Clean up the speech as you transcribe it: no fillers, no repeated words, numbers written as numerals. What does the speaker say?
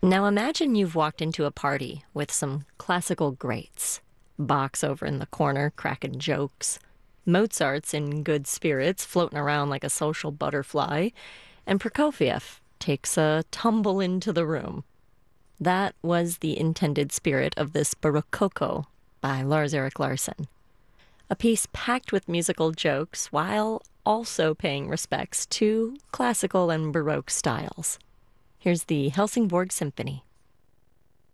Now imagine you've walked into a party with some classical greats. Bach's over in the corner cracking jokes. Mozart's in good spirits, floating around like a social butterfly. And Prokofiev takes a tumble into the room. That was the intended spirit of this Barococo by Lars Erik Larson. A piece packed with musical jokes while also paying respects to classical and Baroque styles. Here's the Helsingborg Symphony.